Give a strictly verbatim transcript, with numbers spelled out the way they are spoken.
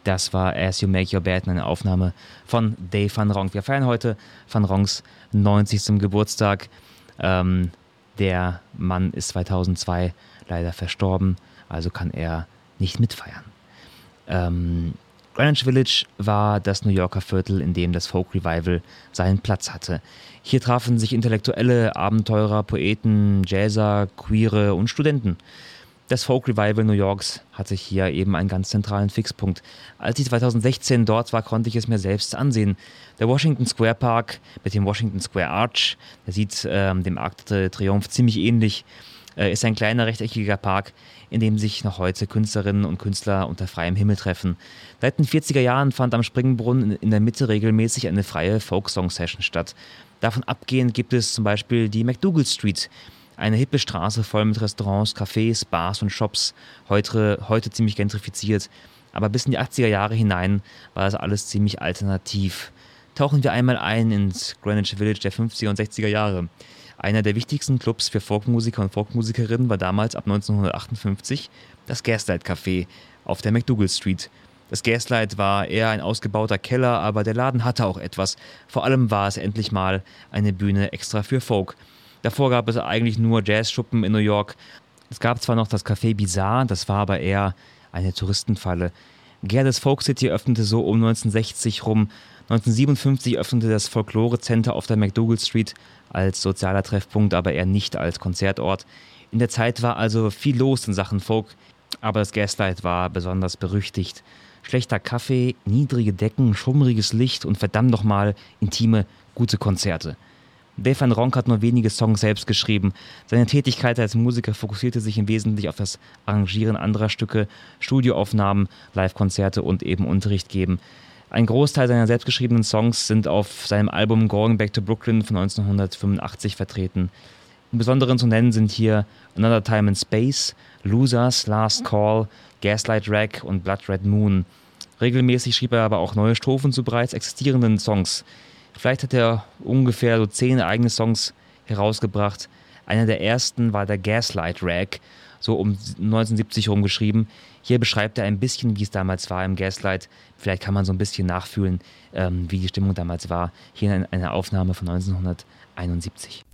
Das war As You Make Your Bed, eine Aufnahme von Dave van Ronk. Wir feiern heute Van Ronks neunzigsten Geburtstag. Ähm, der Mann ist zweitausendzwei leider verstorben, also kann er nicht mitfeiern. Ähm, Greenwich Village war das New Yorker Viertel, in dem das Folk Revival seinen Platz hatte. Hier trafen sich Intellektuelle, Abenteurer, Poeten, Jazzer, Queere und Studenten. Das Folk Revival New Yorks hatte hier eben einen ganz zentralen Fixpunkt. Als ich zweitausendsechzehn dort war, konnte ich es mir selbst ansehen. Der Washington Square Park mit dem Washington Square Arch, der sieht ähm, dem Arc de Triomphe ziemlich ähnlich, äh, ist ein kleiner rechteckiger Park, in dem sich noch heute Künstlerinnen und Künstler unter freiem Himmel treffen. Seit den vierziger Jahren fand am Springbrunnen in der Mitte regelmäßig eine freie Folk-Song-Session statt. Davon abgehend gibt es zum Beispiel die McDougal Street, eine hippe Straße voll mit Restaurants, Cafés, Bars und Shops, heute, heute ziemlich gentrifiziert. Aber bis in die achtziger Jahre hinein war das alles ziemlich alternativ. Tauchen wir einmal ein ins Greenwich Village der fünfziger und sechziger Jahre. Einer der wichtigsten Clubs für Folkmusiker und Folkmusikerinnen war damals ab neunzehnhundertachtundfünfzig das Gaslight Café auf der McDougal Street. Das Gaslight war eher ein ausgebauter Keller, aber der Laden hatte auch etwas. Vor allem war es endlich mal eine Bühne extra für Folk. Davor gab es eigentlich nur Jazzschuppen in New York. Es gab zwar noch das Café Bizarre, das war aber eher eine Touristenfalle. Gerdes Folk City öffnete so um neunzehnhundertsechzig rum. neunzehnhundertsiebenundfünfzig öffnete das Folklore Center auf der McDougal Street als sozialer Treffpunkt, aber eher nicht als Konzertort. In der Zeit war also viel los in Sachen Folk, aber das Gaslight war besonders berüchtigt. Schlechter Kaffee, niedrige Decken, schummriges Licht und verdammt nochmal intime, gute Konzerte. Dave van Ronk hat nur wenige Songs selbst geschrieben. Seine Tätigkeit als Musiker fokussierte sich im Wesentlichen auf das Arrangieren anderer Stücke, Studioaufnahmen, Livekonzerte und eben Unterricht geben. Ein Großteil seiner selbstgeschriebenen Songs sind auf seinem Album Going Back to Brooklyn von neunzehnhundertfünfundachtzig vertreten. Im Besonderen zu nennen sind hier Another Time in Space, Losers, Last Call, Gaslight Rag und Blood Red Moon. Regelmäßig schrieb er aber auch neue Strophen zu bereits existierenden Songs. Vielleicht hat er ungefähr so zehn eigene Songs herausgebracht. Einer der ersten war der Gaslight Rag, so um neunzehnhundertsiebzig herum geschrieben. Hier beschreibt er ein bisschen, wie es damals war im Gaslight. Vielleicht kann man so ein bisschen nachfühlen, ähm, wie die Stimmung damals war. Hier in einer Aufnahme von neunzehnhunderteinundsiebzig.